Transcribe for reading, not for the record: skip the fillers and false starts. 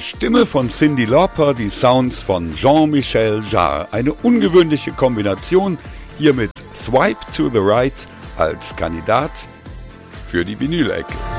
Stimme von Cyndi Lauper, die Sounds von Jean-Michel Jarre. Eine ungewöhnliche Kombination hier mit Swipe to the Right als Kandidat für die Vinyl-Ecke.